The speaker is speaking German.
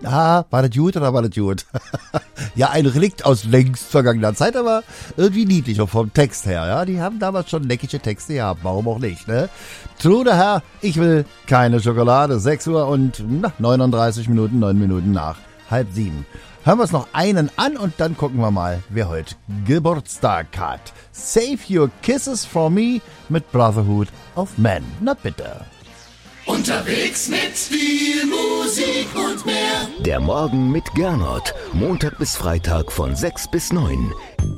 war das gut oder war das gut? Ja, ein Relikt aus längst vergangener Zeit, aber irgendwie niedlich, auch vom Text her. Ja, die haben damals schon leckige Texte gehabt, warum auch nicht, ne? True der Herr, ich will keine Schokolade. 6 Uhr und 39 Minuten, 9 Minuten nach 6:30. Hören wir uns noch einen an und dann gucken wir mal, wer heute Geburtstag hat. Save Your Kisses for Me mit Brotherhood of Men. Na bitte. Unterwegs mit viel Musik und mehr. Der Morgen mit Gernot. Montag bis Freitag von 6 bis 9.